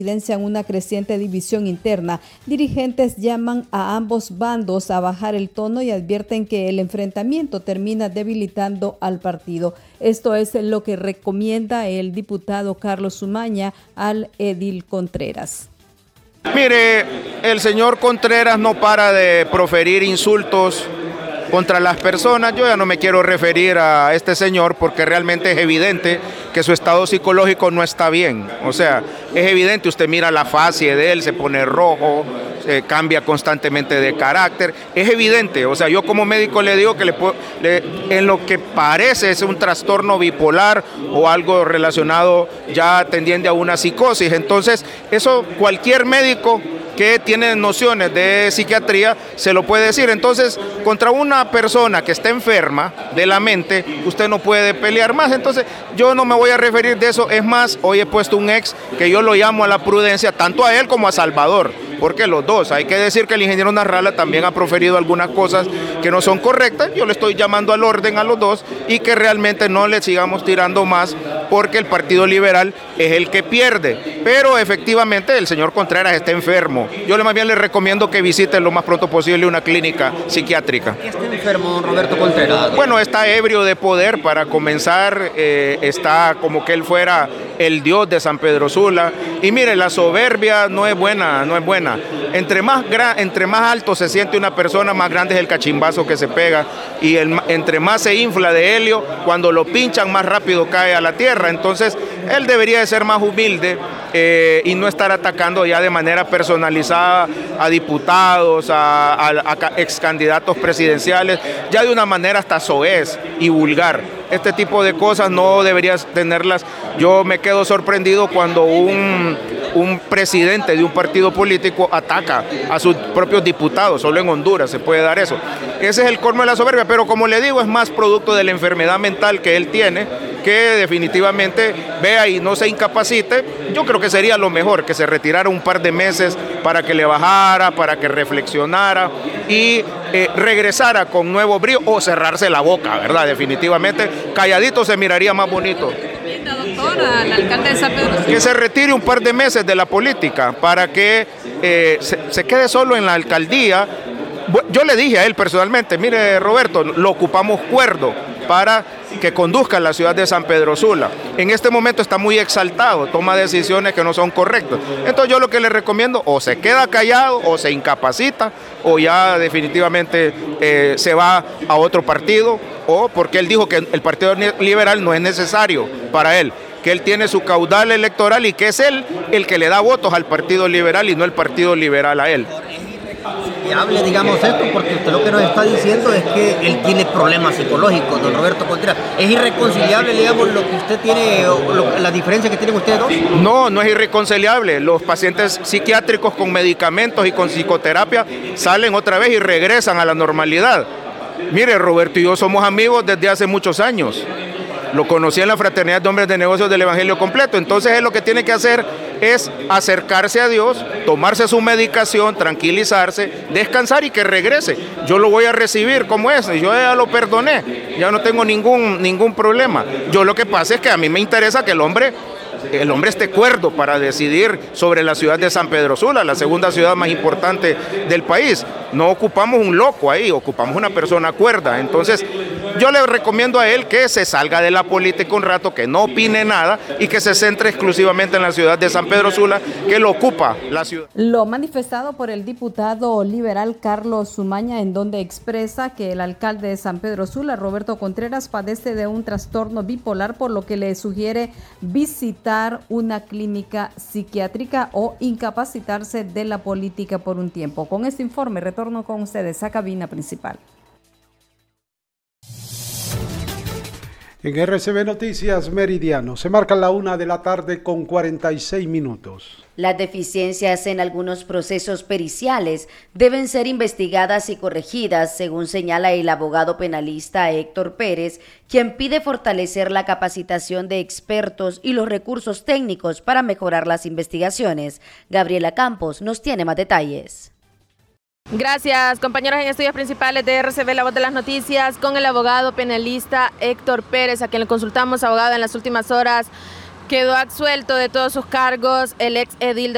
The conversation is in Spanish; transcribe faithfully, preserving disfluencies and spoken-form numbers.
evidencian una creciente división interna. Dirigentes llaman a ambos bandos a bajar el tono y advierten que el enfrentamiento termina debilitando al partido. Esto es lo que recomienda el diputado Carlos Umaña al edil Contreras. Mire, el señor Contreras no para de proferir insultos contra las personas. Yo ya no me quiero referir a este señor porque realmente es evidente que su estado psicológico no está bien. O sea, es evidente, usted mira la facie de él, se pone rojo, se cambia constantemente de carácter. Es evidente, o sea, yo como médico le digo que le, le, en lo que parece es un trastorno bipolar o algo relacionado ya tendiente a una psicosis. Entonces, eso cualquier médico que tiene nociones de psiquiatría se lo puede decir. Entonces, contra una persona que está enferma de la mente, usted no puede pelear más. Entonces, yo no me voy a referir de eso. Es más, hoy he puesto un ex que yo lo llamo a la prudencia, tanto a él como a Salvador, porque los dos, hay que decir que el ingeniero Narrala también ha proferido algunas cosas que no son correctas. Yo le estoy llamando al orden a los dos y que realmente no le sigamos tirando más, porque el Partido Liberal es el que pierde. Pero efectivamente el señor Contreras está enfermo. Yo más bien le recomiendo que visite lo más pronto posible una clínica psiquiátrica. ¿Está enfermo, don Roberto Contreras? Bueno, está ebrio de poder para comenzar, eh, está como que él fuera el dios de San Pedro Sula. Y mire, la soberbia no es buena, no es buena. Entre más, gra- entre más alto se siente una persona, más grande es el cachimbazo que se pega. Y el, entre más se infla de helio, cuando lo pinchan más rápido cae a la tierra. Entonces, él debería de ser más humilde eh, y no estar atacando ya de manera personalizada a diputados, a, a, a ex candidatos presidenciales, ya de una manera hasta soez y vulgar. Este tipo de cosas no deberías tenerlas. Yo me quedo sorprendido cuando un, un presidente de un partido político ataca a sus propios diputados. Solo en Honduras se puede dar eso. Ese es el colmo de la soberbia, pero como le digo, es más producto de la enfermedad mental que él tiene, que definitivamente vea y no se incapacite. Yo creo que sería lo mejor, que se retirara un par de meses para que le bajara, para que reflexionara y eh, regresara con nuevo brío, o cerrarse la boca, ¿verdad? Definitivamente, calladito se miraría más bonito. Doctora, el alcalde de San Pedro Sula. Que se retire un par de meses de la política para que eh, se, se quede solo en la alcaldía. Yo le dije a él personalmente, mire Roberto, lo ocupamos cuerdo para que conduzca la ciudad de San Pedro Sula. En este momento está muy exaltado, toma decisiones que no son correctas. Entonces yo lo que le recomiendo, o se queda callado, o se incapacita, o ya definitivamente eh, se va a otro partido, o porque él dijo que el Partido Liberal no es necesario para él, que él tiene su caudal electoral y que es él el que le da votos al Partido Liberal y no el Partido Liberal a él. Hable, digamos esto, porque usted lo que nos está diciendo es que él tiene problemas psicológicos, don Roberto Contreras. ¿Es irreconciliable, digamos, lo que usted tiene, o lo, la diferencia que tienen ustedes dos? No, no es irreconciliable. Los pacientes psiquiátricos con medicamentos y con psicoterapia salen otra vez y regresan a la normalidad. Mire, Roberto y yo somos amigos desde hace muchos años. Lo conocí en la Fraternidad de Hombres de Negocios del Evangelio Completo. Entonces él lo que tiene que hacer es acercarse a Dios, tomarse su medicación, tranquilizarse, descansar y que regrese. Yo lo voy a recibir como es, yo ya lo perdoné, ya no tengo ningún, ningún problema. Yo lo que pasa es que a mí me interesa que el hombre... el hombre esté cuerdo para decidir sobre la ciudad de San Pedro Sula, la segunda ciudad más importante del país. No ocupamos un loco ahí, ocupamos una persona cuerda. Entonces, yo le recomiendo a él que se salga de la política un rato, que no opine nada y que se centre exclusivamente en la ciudad de San Pedro Sula, que lo ocupa la ciudad. Lo manifestado por el diputado liberal Carlos Umaña, en donde expresa que el alcalde de San Pedro Sula, Roberto Contreras, padece de un trastorno bipolar, por lo que le sugiere visitar una clínica psiquiátrica o incapacitarse de la política por un tiempo. Con este informe retorno con ustedes a cabina principal. En R C B Noticias Meridiano se marca la una de la tarde con cuarenta y seis minutos. Las deficiencias en algunos procesos periciales deben ser investigadas y corregidas, según señala el abogado penalista Héctor Pérez, quien pide fortalecer la capacitación de expertos y los recursos técnicos para mejorar las investigaciones. Gabriela Campos nos tiene más detalles. Gracias, compañeros en estudios principales de R C B, La Voz de las Noticias, con el abogado penalista Héctor Pérez, a quien le consultamos. Abogado, en las últimas horas quedó absuelto de todos sus cargos el ex edil de